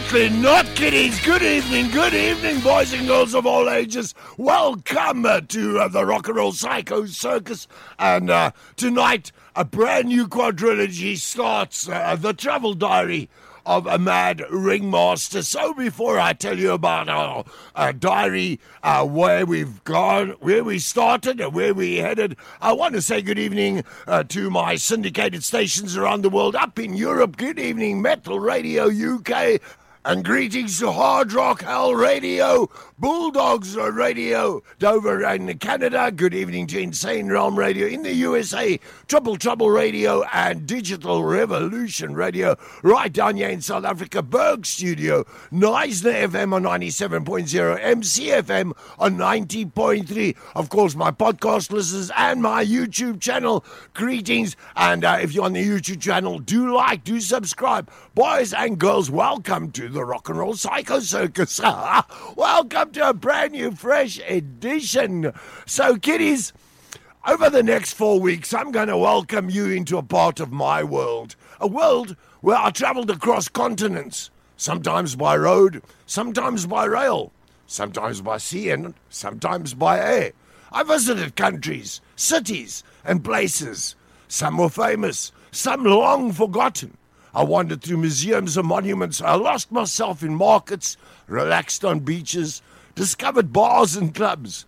Absolutely not, kiddies. Good evening, boys and girls of all ages. Welcome to the Rock and Roll Psycho Circus. And tonight, a brand new quadrilogy starts, The Travel Diary of a Mad Ringmaster. So before I tell you about our diary, where we've gone, where we started and where we headed, I want to say good evening to my syndicated stations around the world. Up in Europe, good evening, Metal Radio UK. And greetings to Hard Rock Hell Radio, Bulldogs Radio, Dover in Canada. Good evening to Insane Realm Radio in the USA, Triple Trouble Radio, and Digital Revolution Radio right down here in South Africa. Berg Studio, Neisner FM on 97.0, MCFM on 90.3. Of course, my podcast listeners and my YouTube channel, greetings. And if you're on the YouTube channel, do like, do subscribe. Boys and girls, welcome to the Rock and Roll Psycho Circus. Welcome to a brand new, fresh edition. So, kiddies, over the next 4 weeks, I'm going to welcome you into a part of my world. A world where I traveled across continents, sometimes by road, sometimes by rail, sometimes by sea, and sometimes by air. I visited countries, cities, and places. Some were famous, some long forgotten. I wandered through museums and monuments. I lost myself in markets, relaxed on beaches, discovered bars and clubs,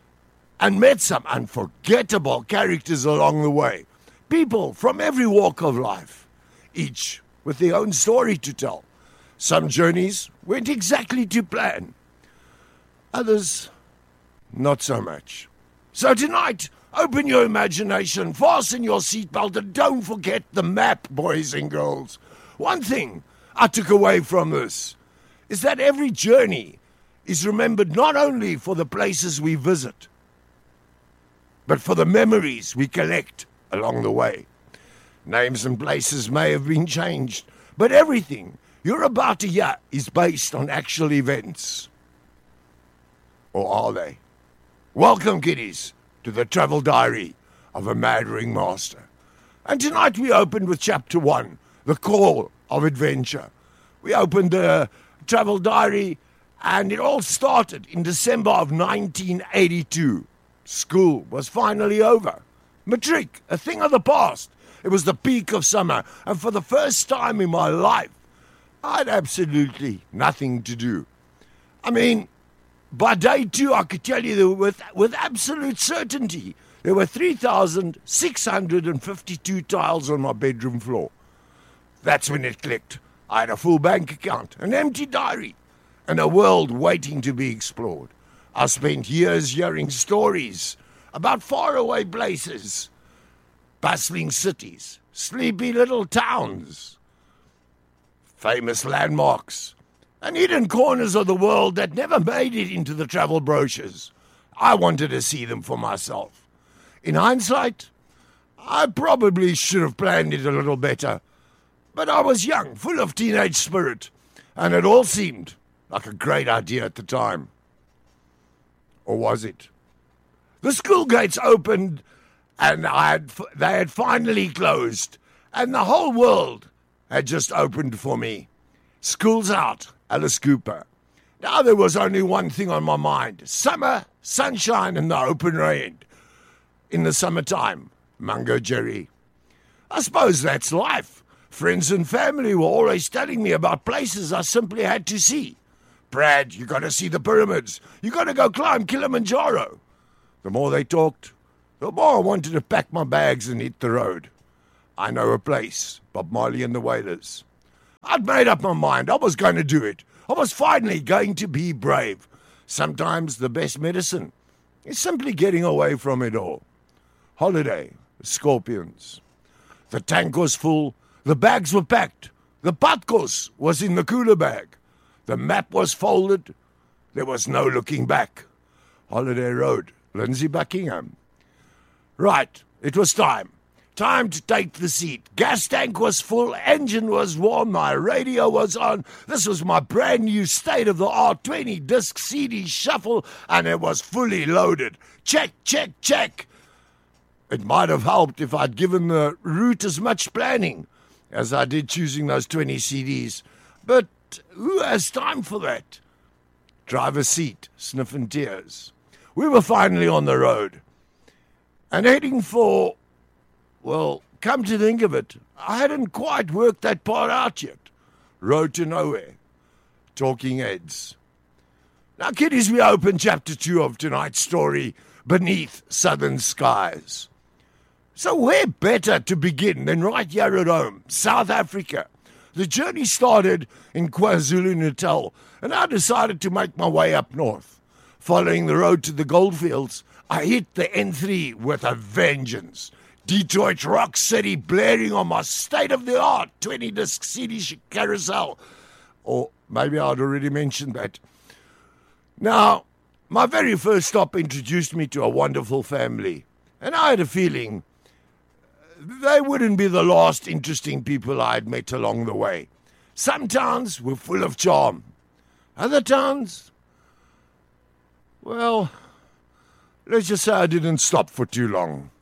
and met some unforgettable characters along the way. People from every walk of life, each with their own story to tell. Some journeys went exactly to plan. Others, not so much. So tonight, open your imagination, fasten your seatbelt, and don't forget the map, boys and girls. One thing I took away from this is that every journey is remembered not only for the places we visit, but for the memories we collect along the way. Names and places may have been changed, but everything you're about to hear is based on actual events. Or are they? Welcome, kiddies, to the Travel Diary of a Mad Ringmaster. And tonight we opened with Chapter 1, The Call of Adventure. We opened the Travel Diary, and it all started in December of 1982. School was finally over. Matric, a thing of the past. It was the peak of summer, and for the first time in my life, I had absolutely nothing to do. I mean, by day 2, I could tell you that with absolute certainty, there were 3,652 tiles on my bedroom floor. That's when it clicked. I had a full bank account, an empty diary, and a world waiting to be explored. I spent years hearing stories about faraway places, bustling cities, sleepy little towns, famous landmarks, and hidden corners of the world that never made it into the travel brochures. I wanted to see them for myself. In hindsight, I probably should have planned it a little better, but I was young, full of teenage spirit, and it all seemed like a great idea at the time. Or was it? The school gates opened, and they had finally closed, and the whole world had just opened for me. School's out, Alice Cooper. Now there was only one thing on my mind: summer, sunshine, and the open rain. In the summertime, Mungo Jerry. I suppose that's life. Friends and family were always telling me about places I simply had to see. Brad, you got to see the pyramids. You got to go climb Kilimanjaro. The more they talked, the more I wanted to pack my bags and hit the road. I know a place, Bob Marley and the Wailers. I'd made up my mind. I was going to do it. I was finally going to be brave. Sometimes the best medicine is simply getting away from it all. Holiday, Scorpions. The tank was full. The bags were packed. The patkos was in the cooler bag. The map was folded. There was no looking back. Holiday Road, Lindsay Buckingham. Right, it was time. Time to take the seat. Gas tank was full, engine was warm, my radio was on. This was my brand new state-of-the-art 20-disc CD shuffle, and it was fully loaded. Check, check, check. It might have helped if I'd given the route as much planning as I did choosing those 20 CDs. But But who has time for that? Driver's seat, sniffing tears. We were finally on the road and heading for, well, come to think of it, I hadn't quite worked that part out yet. Road to nowhere. Talking Heads. Now, kiddies, we open chapter 2 of tonight's story, Beneath Southern Skies. So where better to begin than right here at home, South Africa? The journey started in KwaZulu-Natal, and I decided to make my way up north. Following the road to the goldfields, I hit the N3 with a vengeance. Detroit Rock City blaring on my state-of-the-art 20-disc CD carousel. Or maybe I'd already mentioned that. Now, my very first stop introduced me to a wonderful family, and I had a feeling they wouldn't be the last interesting people I had met along the way. Some towns were full of charm. Other towns, well, let's just say I didn't stop for too long.